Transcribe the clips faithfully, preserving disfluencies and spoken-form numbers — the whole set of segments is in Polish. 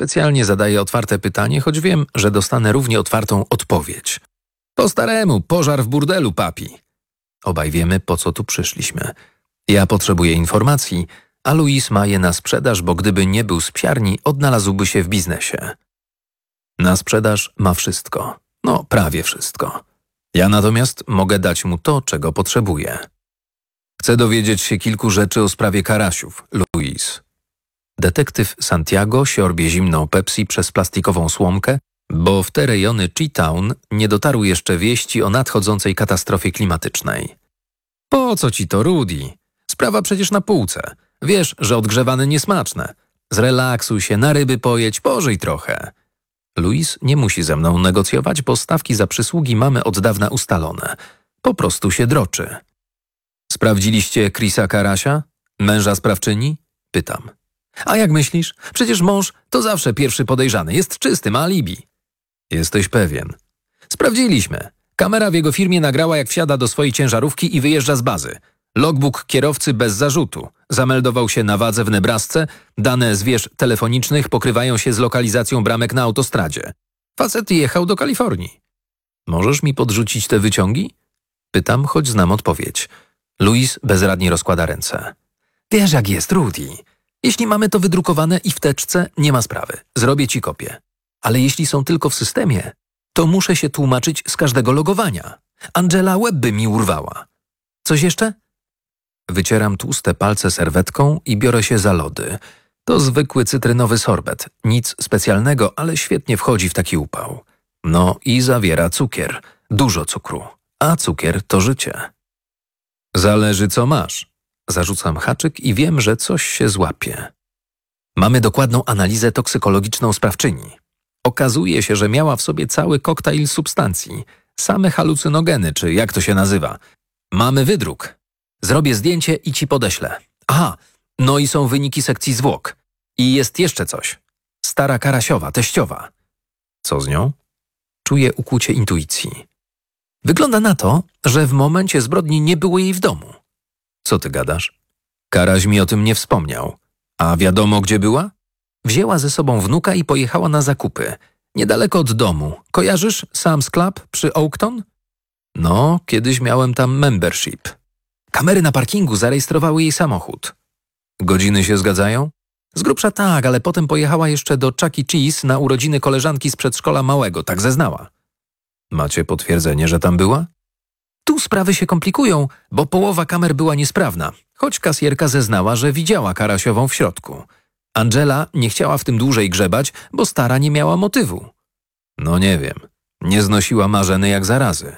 Specjalnie zadaję otwarte pytanie, choć wiem, że dostanę równie otwartą odpowiedź. Po staremu, pożar w burdelu, papi. Obaj wiemy, po co tu przyszliśmy. Ja potrzebuję informacji, a Louis ma je na sprzedaż, bo gdyby nie był z psiarni, odnalazłby się w biznesie. Na sprzedaż ma wszystko. No, prawie wszystko. Ja natomiast mogę dać mu to, czego potrzebuje. Chcę dowiedzieć się kilku rzeczy o sprawie Karasiów, Louis. Detektyw Santiago siorbie zimną Pepsi przez plastikową słomkę, bo w te rejony Chi-Town nie dotarły jeszcze wieści o nadchodzącej katastrofie klimatycznej. Po co ci to, Rudy? Sprawa przecież na półce. Wiesz, że odgrzewane niesmaczne. Zrelaksuj się, na ryby pojedź, pożyj trochę. Louis nie musi ze mną negocjować, bo stawki za przysługi mamy od dawna ustalone. Po prostu się droczy. Sprawdziliście Chrisa Karasia? Męża sprawczyni? Pytam. A jak myślisz? Przecież mąż to zawsze pierwszy podejrzany. Jest czysty, ma alibi. Jesteś pewien? Sprawdziliśmy. Kamera w jego firmie nagrała, jak wsiada do swojej ciężarówki i wyjeżdża z bazy. Logbook kierowcy bez zarzutu. Zameldował się na wadze w Nebrasce. Dane z wież telefonicznych pokrywają się z lokalizacją bramek na autostradzie. Facet jechał do Kalifornii. Możesz mi podrzucić te wyciągi? Pytam, choć znam odpowiedź. Louis bezradnie rozkłada ręce. Wiesz, jak jest, Rudy. Jeśli mamy to wydrukowane i w teczce, nie ma sprawy. Zrobię ci kopię. Ale jeśli są tylko w systemie, to muszę się tłumaczyć z każdego logowania. Angela łeb by mi urwała. Coś jeszcze? Wycieram tłuste palce serwetką i biorę się za lody. To zwykły cytrynowy sorbet. Nic specjalnego, ale świetnie wchodzi w taki upał. No i zawiera cukier. Dużo cukru. A cukier to życie. Zależy, co masz. Zarzucam haczyk i wiem, że coś się złapie. Mamy dokładną analizę toksykologiczną sprawczyni. Okazuje się, że miała w sobie cały koktajl substancji. Same halucynogeny, czy jak to się nazywa. Mamy wydruk. Zrobię zdjęcie i ci podeślę. Aha, no i są wyniki sekcji zwłok. I jest jeszcze coś. Stara Karasiowa, teściowa. Co z nią? Czuję ukłucie intuicji. Wygląda na to, że w momencie zbrodni nie było jej w domu. Co ty gadasz? Karaś mi o tym nie wspomniał. A wiadomo, gdzie była? Wzięła ze sobą wnuka i pojechała na zakupy. Niedaleko od domu. Kojarzysz Sam's Club przy Oakton? No, kiedyś miałem tam membership. Kamery na parkingu zarejestrowały jej samochód. Godziny się zgadzają? Z grubsza tak, ale potem pojechała jeszcze do Chuck E. Cheese na urodziny koleżanki z przedszkola małego, tak zeznała. Macie potwierdzenie, że tam była? Tu sprawy się komplikują, bo połowa kamer była niesprawna, choć kasjerka zeznała, że widziała Karasiową w środku. Angela nie chciała w tym dłużej grzebać, bo stara nie miała motywu. No nie wiem, nie znosiła Marzeny jak zarazy.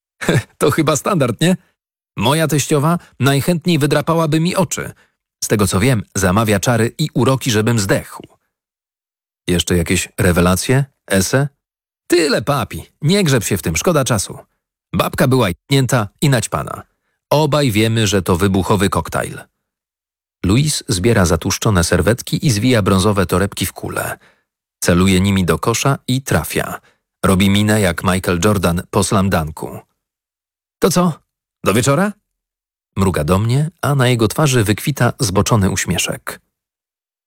To chyba standard, nie? Moja teściowa najchętniej wydrapałaby mi oczy. Z tego co wiem, zamawia czary i uroki, żebym zdechł. Jeszcze jakieś rewelacje? Ese? Tyle, papi. Nie grzeb się w tym, szkoda czasu. Babka była jebnięta i naćpana. Obaj wiemy, że to wybuchowy koktajl. Louis zbiera zatłuszczone serwetki i zwija brązowe torebki w kule. Celuje nimi do kosza i trafia. Robi minę jak Michael Jordan po slamdanku. To co? Do wieczora? Mruga do mnie, a na jego twarzy wykwita zboczony uśmieszek.